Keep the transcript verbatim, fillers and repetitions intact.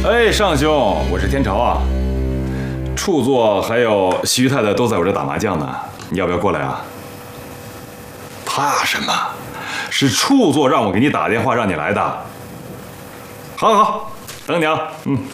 哎，尚兄，我是天朝啊。处座还有徐太太都在我这打麻将呢，你要不要过来啊？怕什么？是处座让我给你打电话让你来的。好好好，等你啊，嗯。